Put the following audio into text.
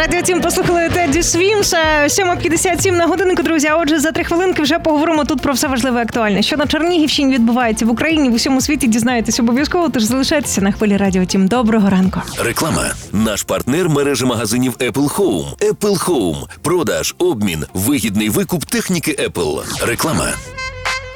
Радіо Тім послухали Тедді Свімса. 7:57 на годиннику, друзі. А отже, за 3 хвилинки вже поговоримо тут про все важливе і актуальне. Що на Чернігівщині відбувається в Україні, в усьому світі дізнаєтесь обов'язково, тож залишайтеся на хвилі Радіо Тім. Доброго ранку. Реклама. Наш партнер – мережа магазинів Apple Home. Apple Home. Продаж, обмін, вигідний викуп техніки Apple. Реклама.